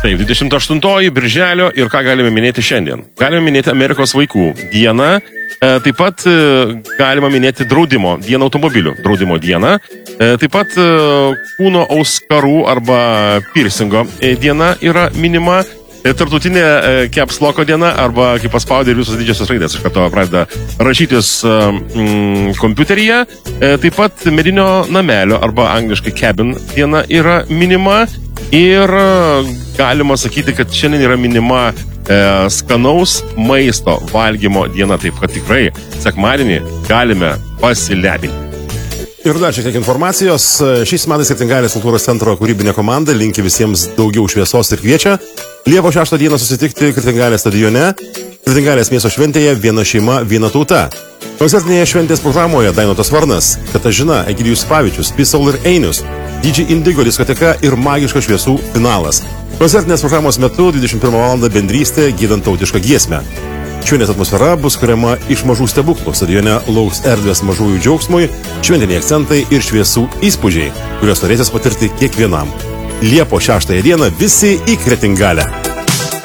Taip, 28 birželio ir ką galime minėti šiandien? Galime minėti Amerikos vaikų dieną, taip pat galima minėti draudimo dieną, automobilių draudimo dieną, taip pat kūno auskarų arba piercingo diena yra minima, tarptautinė caps locko diena arba kaip paspaudė ir visos didžiosios raidės iš karto pradeda rašytis kompiuteryje, taip pat medinio namelio arba angliškai cabin diena yra minima. Ir galima sakyti, kad šiandien yra minima skanaus maisto valgymo diena, taip kad tikrai sekmadienį galime pasilepinti. Ir dar šiek tiek informacijos. Šiais metais Kretingalės kultūros centro kūrybinė komanda linki visiems daugiau šviesos ir kviečia Liepos 6 dieną susitikti Kretingalės stadione, Kretingalės miesto šventėje Viena šeima, viena tauta. Koncertinėje šventės programoje Dainotas Varnas, Katažina, Egidijus Pavičius, Pisol ir Einius, DJ Indigo diskoteka ir magiško šviesų finalas. Koncertinės programos metu 21 val. Bendrystė giedant tautišką giesmę. Šventės atmosfera bus kuriama iš mažų stebuklų. Stadione lauks erdvės mažųjų džiaugsmui, šventiniai akcentai ir šviesų įspūdžiai, kuriuos norėsis patirti kiekvienam. Liepos 6 dieną visi į Kretingalę.